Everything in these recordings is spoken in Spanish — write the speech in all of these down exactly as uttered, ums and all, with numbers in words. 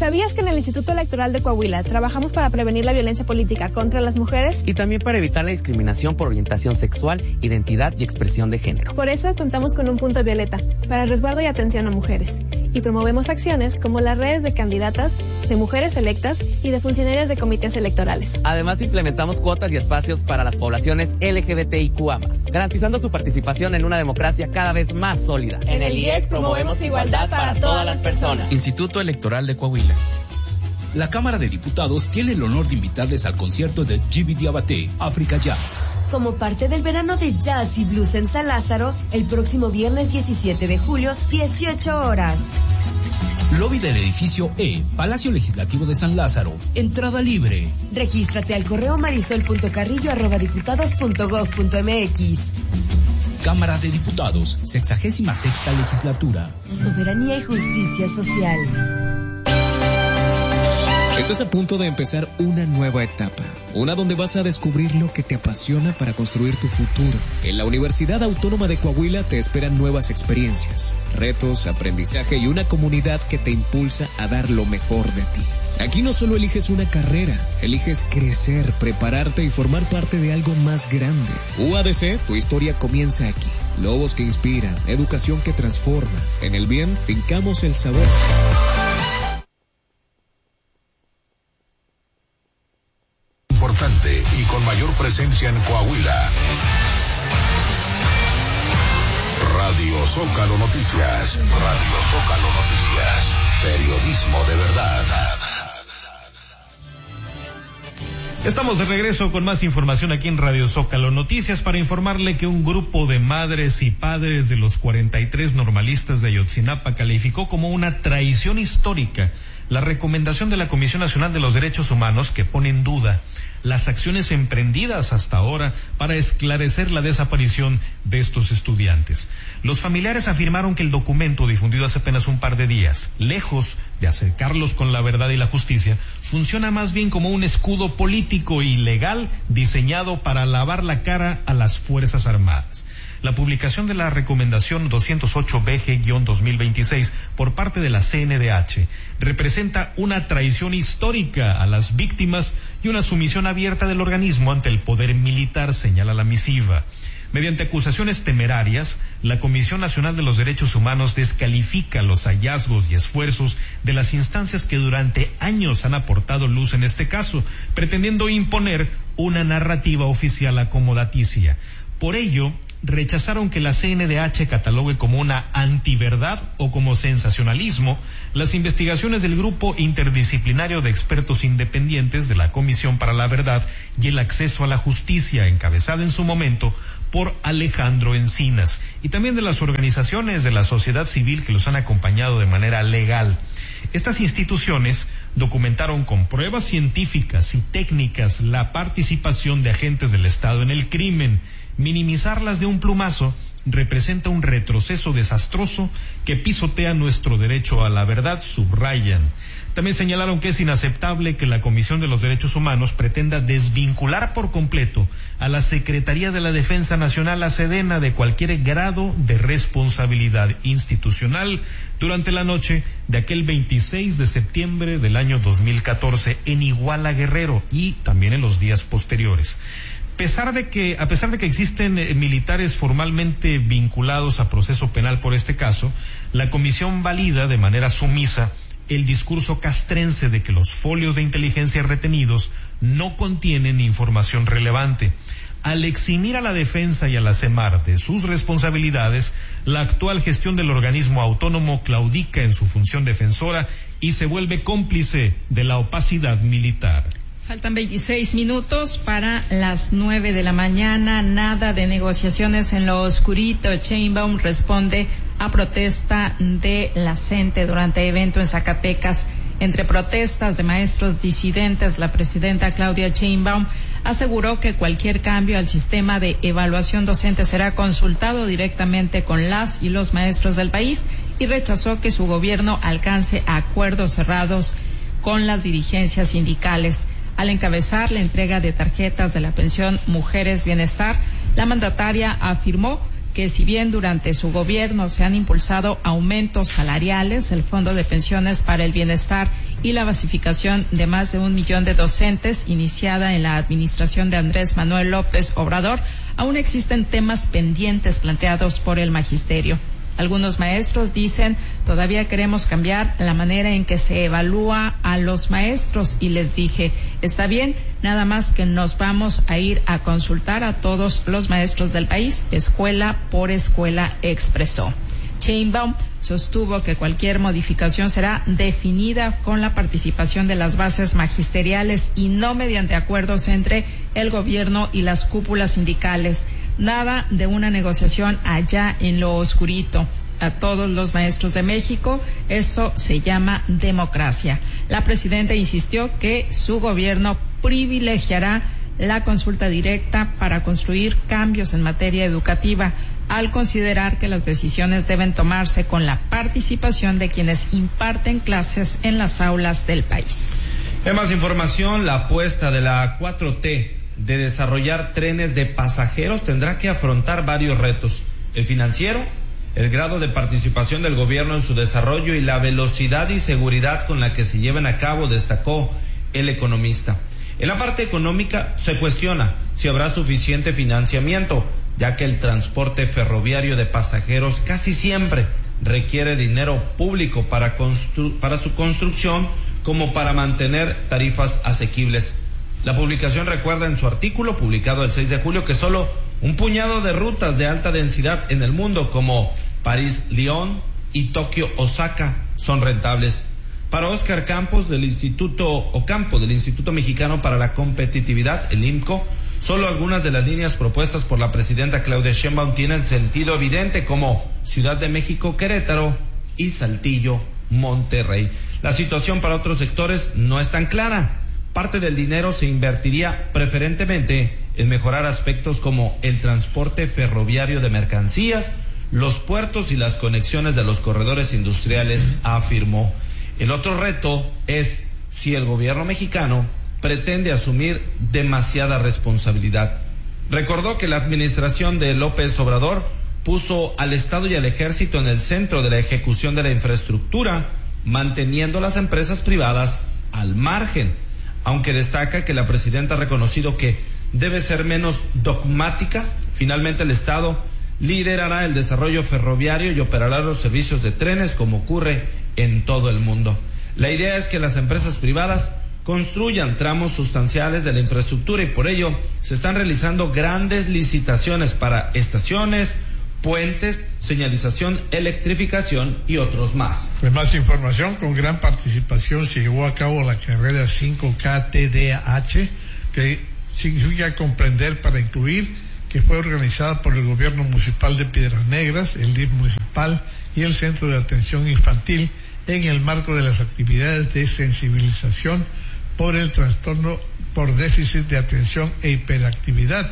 ¿Sabías que en el Instituto Electoral de Coahuila trabajamos para prevenir la violencia política contra las mujeres? Y también para evitar la discriminación por orientación sexual, identidad y expresión de género. Por eso contamos con un punto violeta, para resguardo y atención a mujeres. Y promovemos acciones como las redes de candidatas, de mujeres electas y de funcionarias de comités electorales. Además, implementamos cuotas y espacios para las poblaciones L G B T I Q A más, garantizando su participación en una democracia cada vez más sólida. En el I E C promovemos igualdad para todas las personas. Instituto Electoral de Coahuila. La Cámara de Diputados tiene el honor de invitarles al concierto de Gibi Diabaté, África Jazz. Como parte del verano de jazz y blues en San Lázaro, el próximo viernes diecisiete de julio, dieciocho horas. Lobby del edificio E, Palacio Legislativo de San Lázaro. Entrada libre. Regístrate al correo marisol punto carrillo arroba diputados punto gob punto mx. Cámara de Diputados, sexagésima sexta legislatura. Soberanía y justicia social. Estás a punto de empezar una nueva etapa, una donde vas a descubrir lo que te apasiona para construir tu futuro. En la Universidad Autónoma de Coahuila te esperan nuevas experiencias, retos, aprendizaje y una comunidad que te impulsa a dar lo mejor de ti. Aquí no solo eliges una carrera, eliges crecer, prepararte y formar parte de algo más grande. U A D C, tu historia comienza aquí. Lobos que inspiran, educación que transforma. En el bien, fincamos el saber. Importante y con mayor presencia en Coahuila. Radio Zócalo Noticias. Radio Zócalo Noticias. Periodismo de verdad. Estamos de regreso con más información aquí en Radio Zócalo Noticias para informarle que un grupo de madres y padres de los cuarenta y tres normalistas de Ayotzinapa calificó como una traición histórica la recomendación de la Comisión Nacional de los Derechos Humanos que pone en duda las acciones emprendidas hasta ahora para esclarecer la desaparición de estos estudiantes. Los familiares afirmaron que el documento difundido hace apenas un par de días, lejos de acercarlos con la verdad y la justicia, funciona más bien como un escudo político y legal diseñado para lavar la cara a las Fuerzas Armadas. La publicación de la recomendación doscientos ocho B G dos mil veintiséis por parte de la C N D H representa una traición histórica a las víctimas y una sumisión abierta del organismo ante el poder militar, señala la misiva. Mediante acusaciones temerarias, la Comisión Nacional de los Derechos Humanos descalifica los hallazgos y esfuerzos de las instancias que durante años han aportado luz en este caso, pretendiendo imponer una narrativa oficial acomodaticia. Por ello, rechazaron que la C N D H catalogue como una antiverdad o como sensacionalismo las investigaciones del Grupo Interdisciplinario de Expertos Independientes de la Comisión para la Verdad y el Acceso a la Justicia, encabezada en su momento por Alejandro Encinas, y también de las organizaciones de la sociedad civil que los han acompañado de manera legal. Estas instituciones documentaron con pruebas científicas y técnicas la participación de agentes del Estado en el crimen. Minimizarlas de un plumazo representa un retroceso desastroso que pisotea nuestro derecho a la verdad, subrayan. También señalaron que es inaceptable que la Comisión de los Derechos Humanos pretenda desvincular por completo a la Secretaría de la Defensa Nacional, la Sedena, de cualquier grado de responsabilidad institucional durante la noche de aquel veintiséis de septiembre del año dos mil catorce en Iguala, Guerrero, y también en los días posteriores. A pesar de que, a pesar de que existen eh, militares formalmente vinculados a proceso penal por este caso, la comisión valida de manera sumisa el discurso castrense de que los folios de inteligencia retenidos no contienen información relevante. Al eximir a la defensa y a la CEMAR de sus responsabilidades, la actual gestión del organismo autónomo claudica en su función defensora y se vuelve cómplice de la opacidad militar. Faltan veintiséis minutos para las nueve de la mañana. Nada de negociaciones en lo oscurito. Sheinbaum responde a protesta de la CENTE durante evento en Zacatecas. Entre protestas de maestros disidentes, la presidenta Claudia Sheinbaum aseguró que cualquier cambio al sistema de evaluación docente será consultado directamente con las y los maestros del país y rechazó que su gobierno alcance acuerdos cerrados con las dirigencias sindicales. Al encabezar la entrega de tarjetas de la pensión Mujeres Bienestar, la mandataria afirmó que si bien durante su gobierno se han impulsado aumentos salariales, el Fondo de Pensiones para el Bienestar y la basificación de más de un millón de docentes iniciada en la administración de Andrés Manuel López Obrador, aún existen temas pendientes planteados por el magisterio. Algunos maestros dicen, todavía queremos cambiar la manera en que se evalúa a los maestros, y les dije, está bien, nada más que nos vamos a ir a consultar a todos los maestros del país, escuela por escuela, expresó. Sheinbaum sostuvo que cualquier modificación será definida con la participación de las bases magisteriales y no mediante acuerdos entre el gobierno y las cúpulas sindicales. Nada de una negociación allá en lo oscurito. A todos los maestros de México, eso se llama democracia. La presidenta insistió que su gobierno privilegiará la consulta directa para construir cambios en materia educativa, al considerar que las decisiones deben tomarse con la participación de quienes imparten clases en las aulas del país. En más información, la apuesta de la cuatro T de desarrollar trenes de pasajeros tendrá que afrontar varios retos: el financiero, el grado de participación del gobierno en su desarrollo y la velocidad y seguridad con la que se lleven a cabo, destacó el economista. En la parte económica se cuestiona si habrá suficiente financiamiento, ya que el transporte ferroviario de pasajeros casi siempre requiere dinero público para, constru- para su construcción como para mantener tarifas asequibles. La publicación recuerda en su artículo publicado el seis de julio que solo un puñado de rutas de alta densidad en el mundo, como París-Lyon y Tokio-Osaka, son rentables. Para Óscar Campos del Instituto Ocampo del Instituto Mexicano para la Competitividad, el IMCO, solo algunas de las líneas propuestas por la presidenta Claudia Sheinbaum tienen sentido evidente, como Ciudad de México, Querétaro y Saltillo, Monterrey. La situación para otros sectores no es tan clara. Parte del dinero se invertiría preferentemente en mejorar aspectos como el transporte ferroviario de mercancías, los puertos y las conexiones de los corredores industriales, afirmó. El otro reto es si el gobierno mexicano pretende asumir demasiada responsabilidad. Recordó que la administración de López Obrador puso al Estado y al Ejército en el centro de la ejecución de la infraestructura, manteniendo las empresas privadas al margen, aunque destaca que la presidenta ha reconocido que debe ser menos dogmática. Finalmente el Estado liderará el desarrollo ferroviario y operará los servicios de trenes como ocurre en todo el mundo. La idea es que las empresas privadas construyan tramos sustanciales de la infraestructura y por ello se están realizando grandes licitaciones para estaciones, puentes, señalización, electrificación y otros más. Pues más información, con gran participación se llevó a cabo la carrera cinco K T D A H, que significa comprender para incluir, que fue organizada por el gobierno municipal de Piedras Negras, el D I F municipal y el Centro de Atención Infantil, en el marco de las actividades de sensibilización por el trastorno por déficit de atención e hiperactividad.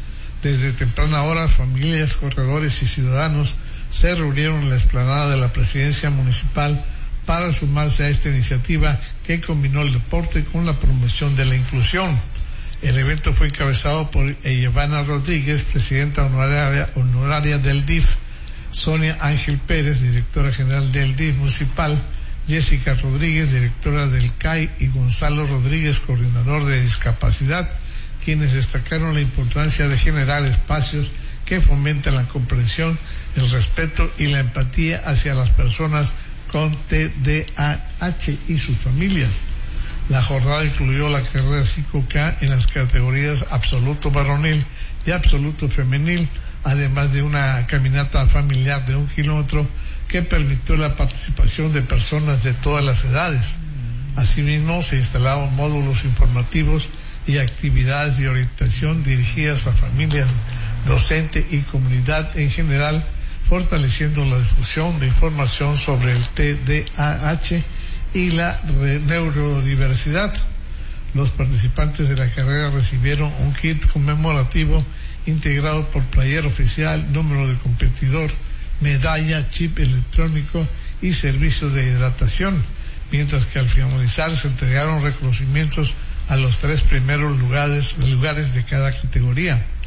Desde temprana hora, familias, corredores y ciudadanos se reunieron en la explanada de la presidencia municipal para sumarse a esta iniciativa que combinó el deporte con la promoción de la inclusión. El evento fue encabezado por Ivana Rodríguez, presidenta honoraria, honoraria del D I F, Sonia Ángel Pérez, directora general del D I F municipal, Jessica Rodríguez, directora del C A I, y Gonzalo Rodríguez, coordinador de discapacidad, quienes destacaron la importancia de generar espacios que fomentan la comprensión, el respeto y la empatía hacia las personas con T D A H y sus familias. La jornada incluyó la carrera cinco K en las categorías absoluto varonil y absoluto femenil, además de una caminata familiar de un kilómetro que permitió la participación de personas de todas las edades. Asimismo, se instalaron módulos informativos y actividades de orientación dirigidas a familias, docente y comunidad en general, fortaleciendo la difusión de información sobre el T D A H y la neurodiversidad. Los participantes de la carrera recibieron un kit conmemorativo integrado por playera oficial, número de competidor, medalla, chip electrónico y servicios de hidratación, mientras que al finalizar se entregaron reconocimientos a los tres primeros lugares, lugares de cada categoría.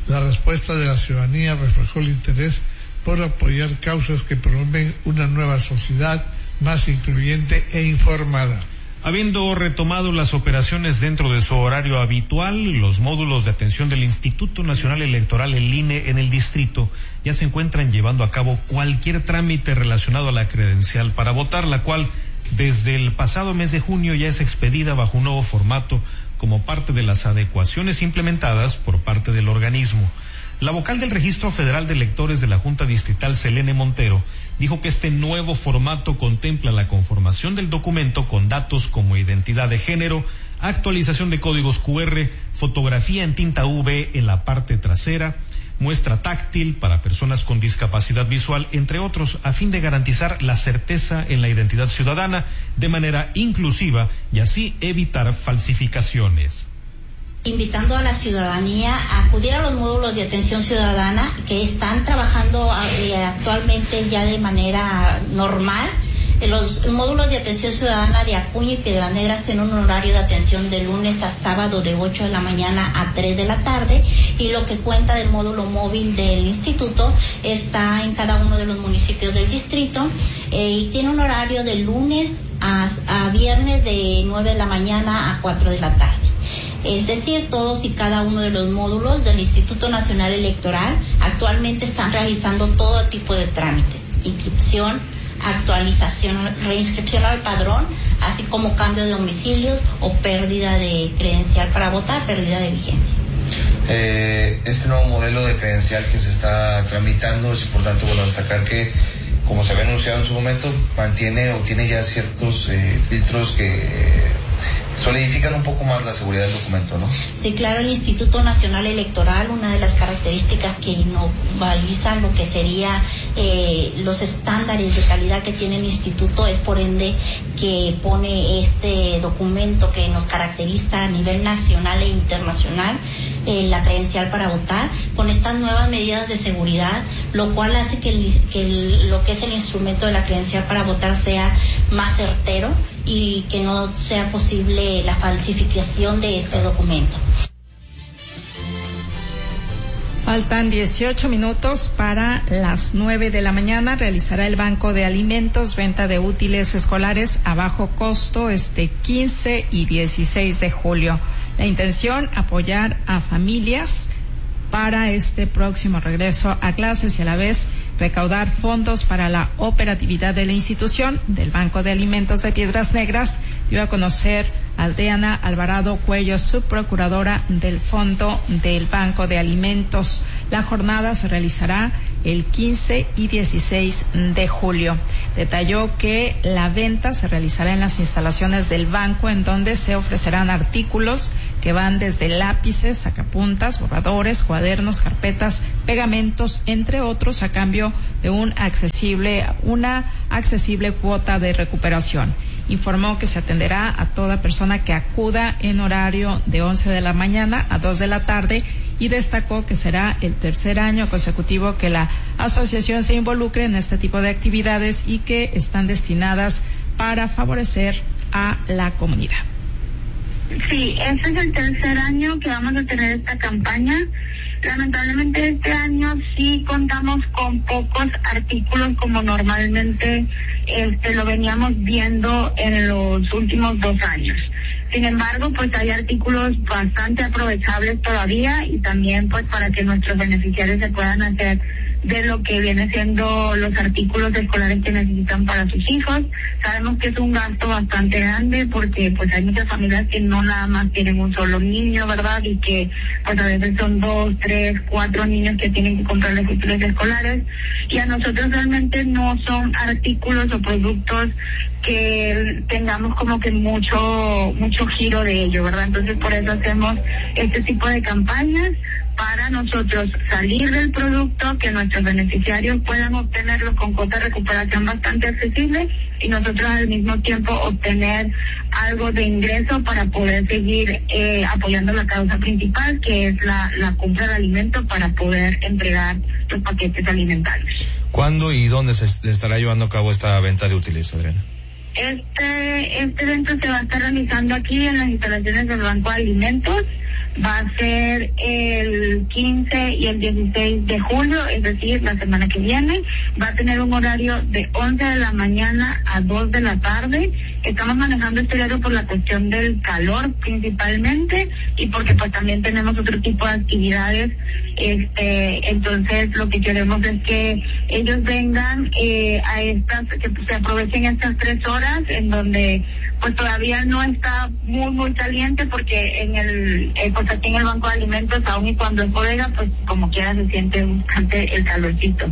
La respuesta de la ciudadanía reflejó el interés por apoyar causas que promueven una nueva sociedad más incluyente e informada. Habiendo retomado las operaciones dentro de su horario habitual, los módulos de atención del Instituto Nacional Electoral, el I N E, en el distrito, ya se encuentran llevando a cabo cualquier trámite relacionado a la credencial para votar, la cual desde el pasado mes de junio ya es expedida bajo un nuevo formato como parte de las adecuaciones implementadas por parte del organismo. La vocal del Registro Federal de Electores de la Junta Distrital, Selene Montero, dijo que este nuevo formato contempla la conformación del documento con datos como identidad de género, actualización de códigos cu erre, fotografía en tinta U V en la parte trasera, muestra táctil para personas con discapacidad visual, entre otros, a fin de garantizar la certeza en la identidad ciudadana de manera inclusiva y así evitar falsificaciones. Invitando a la ciudadanía a acudir a los módulos de atención ciudadana que están trabajando eh, actualmente ya de manera normal. Los módulos de atención ciudadana de Acuña y Piedras Negras tienen un horario de atención de lunes a sábado de ocho de la mañana a tres de la tarde, y lo que cuenta del módulo móvil del instituto está en cada uno de los municipios del distrito eh, y tiene un horario de lunes a, a viernes de nueve de la mañana a cuatro de la tarde. Es decir, todos y cada uno de los módulos del Instituto Nacional Electoral actualmente están realizando todo tipo de trámites: inscripción, actualización, reinscripción al padrón, así como cambio de domicilios o pérdida de credencial para votar, pérdida de vigencia. Eh, este nuevo modelo de credencial que se está tramitando, es importante bueno destacar que, como se había anunciado en su momento, mantiene o tiene ya ciertos eh, filtros que solidifican un poco más la seguridad del documento, ¿no? Sí, claro, el Instituto Nacional Electoral, una de las características que innovaliza lo que sería eh, los estándares de calidad que tiene el instituto, es por ende que pone este documento que nos caracteriza a nivel nacional e internacional, eh, la credencial para votar, con estas nuevas medidas de seguridad, lo cual hace que, el, que el, lo que es el instrumento de la credencial para votar sea más certero y que no sea posible la falsificación de este documento. Faltan dieciocho minutos para las nueve de la mañana. Realizará el Banco de Alimentos venta de útiles escolares a bajo costo este quince y dieciséis de julio. La intención, apoyar a familias para este próximo regreso a clases y a la vez recaudar fondos para la operatividad de la institución. Del Banco de Alimentos de Piedras Negras dio a conocer Adriana Alvarado Cuello, subprocuradora del Fondo del Banco de Alimentos. La jornada se realizará el quince y dieciséis de julio. Detalló que la venta se realizará en las instalaciones del banco, en donde se ofrecerán artículos que van desde lápices, sacapuntas, borradores, cuadernos, carpetas, pegamentos, entre otros, a cambio de un accesible, una accesible cuota de recuperación. Informó que se atenderá a toda persona que acuda en horario de once de la mañana a dos de la tarde, y destacó que será el tercer año consecutivo que la asociación se involucre en este tipo de actividades y que están destinadas para favorecer a la comunidad. Sí, este es el tercer año que vamos a tener esta campaña. Lamentablemente este año sí contamos con pocos artículos como normalmente este lo veníamos viendo en los últimos dos años. Sin embargo, pues hay artículos bastante aprovechables todavía, y también pues para que nuestros beneficiarios se puedan hacer de lo que viene siendo los artículos escolares que necesitan para sus hijos. Sabemos que es un gasto bastante grande porque pues hay muchas familias que no nada más tienen un solo niño, ¿verdad? Y que pues a veces son dos, tres, cuatro niños que tienen que comprarles útiles escolares, y a nosotros realmente no son artículos o productos que tengamos como que mucho mucho giro de ello, ¿verdad? Entonces por eso hacemos este tipo de campañas, para nosotros salir del producto, que nuestros beneficiarios puedan obtenerlo con cuota de recuperación bastante accesible, y nosotros al mismo tiempo obtener algo de ingreso para poder seguir eh, apoyando la causa principal, que es la, la compra de alimentos para poder entregar los paquetes alimentarios. ¿Cuándo y dónde se estará llevando a cabo esta venta de útiles, Adriana? Este, este evento se va a estar realizando aquí en las instalaciones del Banco de Alimentos. va a ser el quince y el dieciséis de julio, es decir, la semana que viene. Va a tener un horario de once de la mañana a dos de la tarde. Estamos manejando este horario por la cuestión del calor principalmente y porque pues también tenemos otro tipo de actividades. Este, entonces lo que queremos es que ellos vengan eh, a estas, que pues, se aprovechen estas tres horas en donde pues todavía no está muy muy caliente, porque en el eh, pues aquí en el banco de alimentos, aún y cuando es bodega, pues como quiera se siente bastante el calorcito.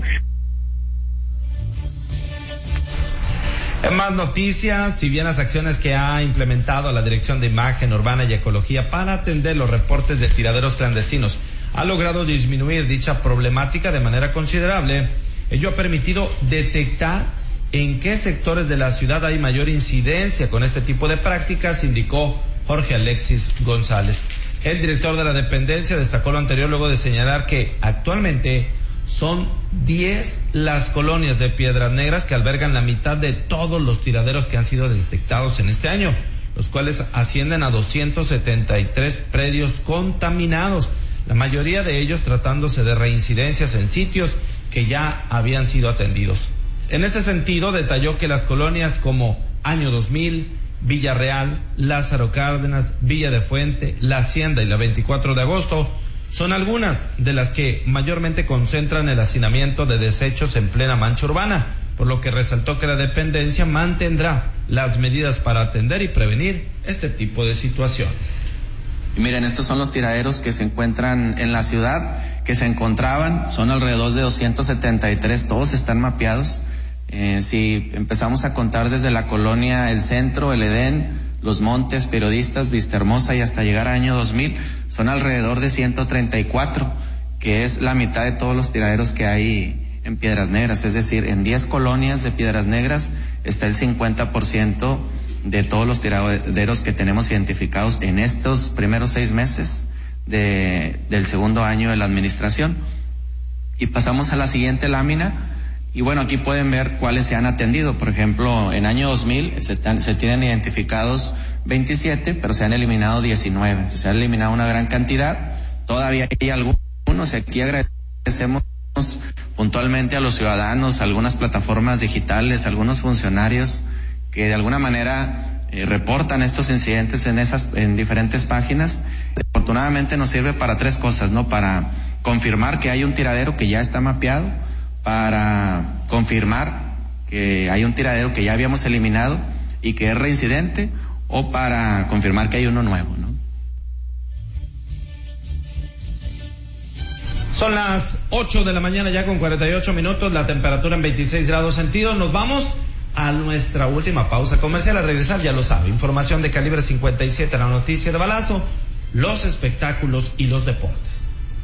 En más noticias, si bien las acciones que ha implementado la Dirección de Imagen Urbana y Ecología para atender los reportes de tiraderos clandestinos ha logrado disminuir dicha problemática de manera considerable, ello ha permitido detectar en qué sectores de la ciudad hay mayor incidencia con este tipo de prácticas, indicó Jorge Alexis González. El director de la dependencia destacó lo anterior luego de señalar que actualmente son diez las colonias de Piedras Negras que albergan la mitad de todos los tiraderos que han sido detectados en este año, los cuales ascienden a doscientos setenta y tres predios contaminados, la mayoría de ellos tratándose de reincidencias en sitios que ya habían sido atendidos. En ese sentido, detalló que las colonias como Año dos mil, Villarreal, Lázaro Cárdenas, Villa de Fuente, La Hacienda y la veinticuatro de agosto son algunas de las que mayormente concentran el hacinamiento de desechos en plena mancha urbana, por lo que resaltó que la dependencia mantendrá las medidas para atender y prevenir este tipo de situaciones. Y miren, estos son los tiraderos que se encuentran en la ciudad, que se encontraban, son alrededor de doscientos setenta y tres, todos están mapeados. Eh, si empezamos a contar desde la colonia El Centro, El Edén, Los Montes, Periodistas, Vista Hermosa y hasta llegar a Año dos mil, son alrededor de ciento treinta y cuatro, que es la mitad de todos los tiraderos que hay en Piedras Negras. Es decir, en diez colonias de Piedras Negras está el cincuenta por ciento de todos los tiraderos que tenemos identificados en estos primeros seis meses de, del segundo año de la administración. Y pasamos a la siguiente lámina. Y bueno, aquí pueden ver cuáles se han atendido. Por ejemplo, en año dos mil se, están, se tienen identificados veintisiete, pero se han eliminado diecinueve. Entonces, se han eliminado una gran cantidad. Todavía hay algunos. Y aquí agradecemos puntualmente a los ciudadanos, a algunas plataformas digitales, a algunos funcionarios que de alguna manera eh, reportan estos incidentes en esas, en diferentes páginas. Afortunadamente nos sirve para tres cosas, ¿no? Para confirmar que hay un tiradero que ya está mapeado, para confirmar que hay un tiradero que ya habíamos eliminado y que es reincidente, o para confirmar que hay uno nuevo, ¿no? Son las ocho de la mañana ya con cuarenta y ocho minutos, la temperatura en veintiséis grados centígrados. Nos vamos a nuestra última pausa comercial. A regresar, ya lo sabe, información de calibre cincuenta y siete, la noticia de balazo, los espectáculos y los deportes.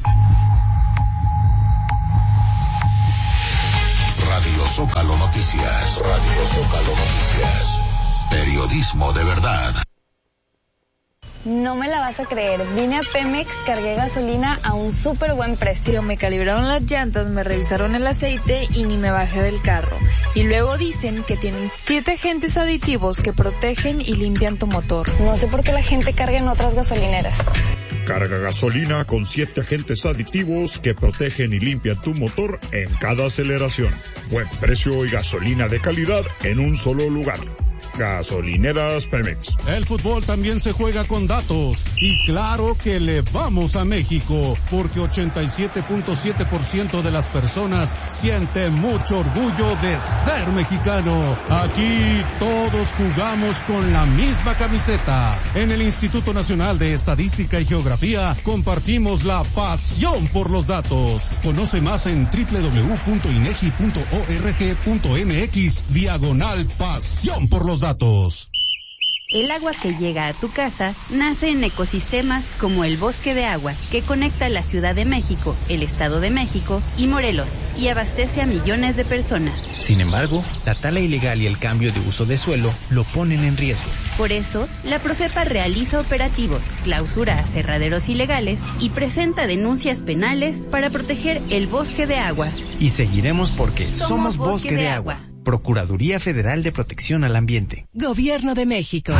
Radio Zócalo Noticias. Radio Zócalo Noticias. Periodismo de verdad. No me la vas a creer, vine a Pemex, cargué gasolina a un súper buen precio. Me calibraron las llantas, me revisaron el aceite y ni me bajé del carro. Y luego dicen que tienen siete agentes aditivos que protegen y limpian tu motor. No sé por qué la gente carga en otras gasolineras. Carga gasolina con siete agentes aditivos que protegen y limpian tu motor en cada aceleración. Buen precio y gasolina de calidad en un solo lugar. Gasolineras Pemex. El fútbol también se juega con datos y claro que le vamos a México porque ochenta y siete punto siete por ciento de las personas sienten mucho orgullo de ser mexicano. Aquí todos jugamos con la misma camiseta. En el Instituto Nacional de Estadística y Geografía compartimos la pasión por los datos. Conoce más en doble u doble u doble u punto inegi punto org punto mx diagonal pasión por los datos. Datos. El agua que llega a tu casa nace en ecosistemas como el Bosque de Agua, que conecta la Ciudad de México, el Estado de México y Morelos, y abastece a millones de personas. Sin embargo, la tala ilegal y el cambio de uso de suelo lo ponen en riesgo. Por eso, la Profepa realiza operativos, clausura aserraderos ilegales y presenta denuncias penales para proteger el Bosque de Agua. Y seguiremos porque somos, somos Bosque, Bosque de, de Agua. Agua. Procuraduría Federal de Protección al Ambiente. Gobierno de México.